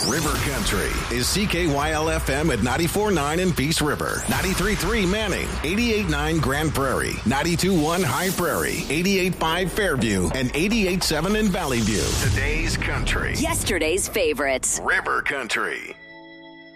River Country is CKYL FM at 94.9 in Peace River, 93.3 Manning, 88.9 Grand Prairie, 92.1 High Prairie, 88.5 Fairview, and 88.7 in Valley View. Today's country. Yesterday's favorites. River Country.